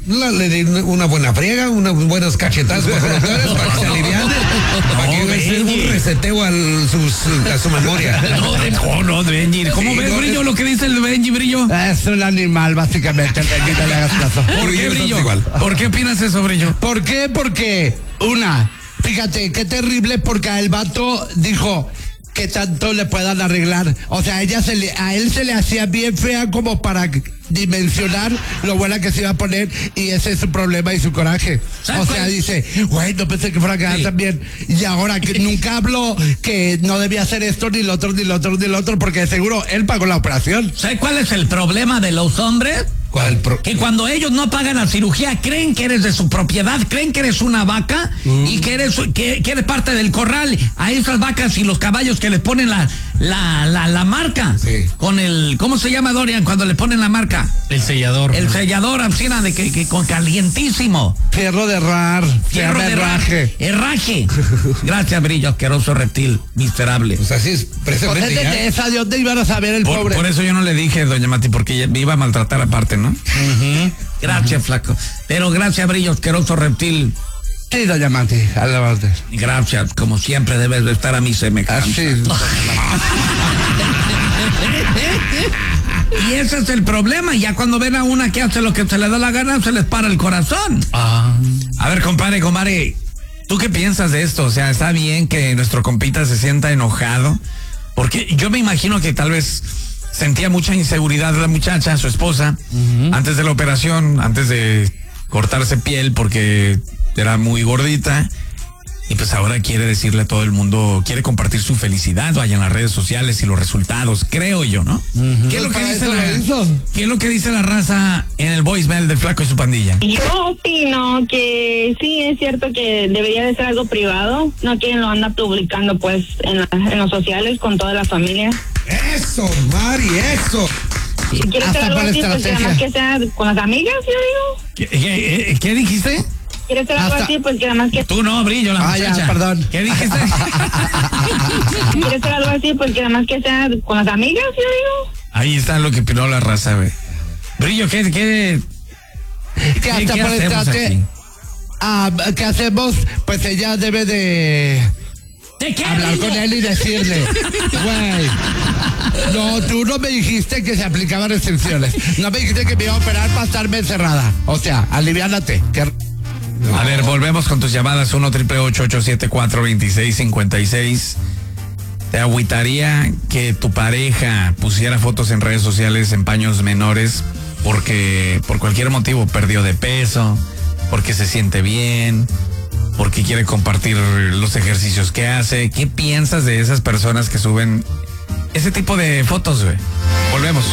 Le di una buena friega, unas buenas cachetadas bajo los labios para que se aliviane, para que hacer un reseteo a su memoria. No, Benji. ¿Cómo ves, Brillo, lo que dice el Benji, Brillo? Es un animal, básicamente, el Benji, no le hagas caso. ¿Por qué, Brillo? ¿Por qué opinas eso, Brillo? ¿Por qué? Porque, fíjate, qué terrible, porque el vato dijo que tanto le puedan arreglar. O sea, a él se le hacía bien fea como para dimensionar lo buena que se iba a poner, y ese es su problema y su coraje. O sea, dice, güey, no pensé que fuera a quedar tan bien, y ahora que nunca habló que no debía hacer esto, ni lo otro, ni lo otro, ni lo otro, porque seguro él pagó la operación. ¿Sabes cuál es el problema de los hombres? Que cuando ellos no pagan la cirugía, creen que eres de su propiedad, creen que eres una vaca y que eres parte del corral. A esas vacas y los caballos que les ponen la marca. Sí. Con ¿cómo se llama, Dorian, cuando le ponen la marca? El sellador. El sellador, Ancina, de que con calientísimo. Fierro de herraje. Herraje. Gracias, Brillo, asqueroso reptil, miserable. Pues así es, precisamente ya. Esa de dónde iban a saber el pobre. Por eso yo no le dije, doña Mati, porque me iba a maltratar aparte, ¿no? Gracias, flaco. Pero gracias, Brillo, asqueroso reptil. Sí, doña Mati, alabarte. Gracias, como siempre debes de estar a mi semejanza. Y ese es el problema. Ya cuando ven a una que hace lo que se le da la gana, se les para el corazón. A ver, compadre, ¿tú qué piensas de esto? O sea, ¿está bien que nuestro compita se sienta enojado? Porque yo me imagino que tal vez sentía mucha inseguridad la muchacha, su esposa, antes de la operación, antes de cortarse piel, porque era muy gordita. Y pues ahora quiere decirle a todo el mundo, quiere compartir su felicidad, vaya en las redes sociales y los resultados, creo yo, ¿no? ¿Qué es lo que dice la raza en el voicemail del Flaco y su pandilla? Yo opino que sí, es cierto que debería de ser algo privado, no quien lo anda publicando pues en los sociales con toda la familia. Eso, Mari, eso. Si quieres hacer algo así, pues nada más que sea con las amigas, yo digo. ¿Qué dijiste? ¿Quieres hacer algo así? Pues que nada más que... Tú no, Brillo, la muchacha. Ya, perdón. ¿Qué dijiste? ¿Quieres hacer algo así? Pues que nada más que sea con las amigas, yo digo. Ahí está lo que opinó la raza, güey. Brillo, ¿qué hacemos aquí? ¿Qué hacemos? Pues ella debe de hablar con él y decirle, güey, no, tú no me dijiste que se aplicaban restricciones, no me dijiste que me iba a operar para estarme encerrada, o sea, aliviánate. A ver, volvemos con tus llamadas. 1-888-874-2656. ¿Te agüitaría que tu pareja pusiera fotos en redes sociales en paños menores porque por cualquier motivo perdió de peso, porque se siente bien, porque quiere compartir los ejercicios que hace? ¿Qué piensas de esas personas que suben ese tipo de fotos, güey? Volvemos.